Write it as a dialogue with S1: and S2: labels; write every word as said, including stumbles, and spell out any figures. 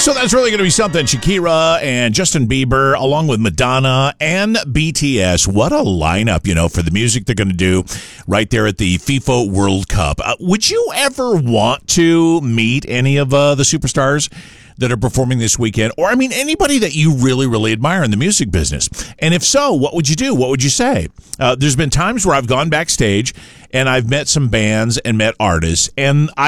S1: So that's really going to be something. Shakira and Justin Bieber, along with Madonna and B T S. What a lineup, you know, for the music they're going to do right there at the FIFA World Cup. Uh, would you ever want to meet any of uh, the superstars that are performing this weekend? Or, I mean, anybody that you really, really admire in the music business? And if so, what would you do? What would you say? Uh, there's been times where I've gone backstage and I've met some bands and met artists, and I